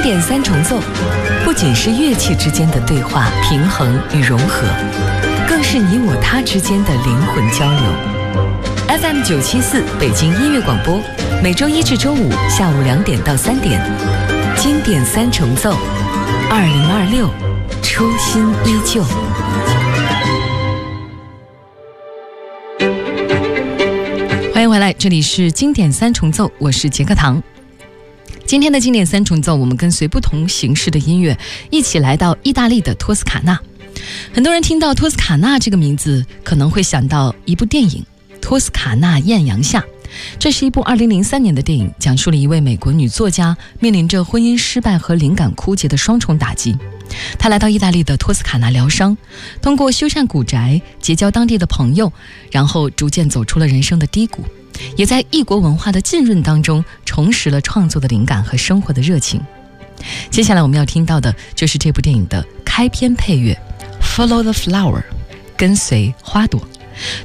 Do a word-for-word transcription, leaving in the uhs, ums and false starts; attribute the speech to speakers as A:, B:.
A: 典三重奏不仅是乐器之间的对话、平衡与融合，更是你我他之间的灵魂交流。F M 九七四北京音乐广播，每周一至周五下午两点到三点，经典三重奏，二零二六，初心依旧。欢迎回来，这里是经典三重奏，我是杰克唐。今天的经典三重奏，我们跟随不同形式的音乐，一起来到意大利的托斯卡纳。很多人听到托斯卡纳这个名字，可能会想到一部电影《托斯卡纳艳阳下》。这是一部二零零三年的电影，讲述了一位美国女作家面临着婚姻失败和灵感枯竭的双重打击。她来到意大利的托斯卡纳疗伤，通过修缮古宅，结交当地的朋友，然后逐渐走出了人生的低谷，也在异国文化的浸润当中重拾了创作的灵感和生活的热情。接下来我们要听到的就是这部电影的开篇配乐 Follow the Flower， 跟随花朵。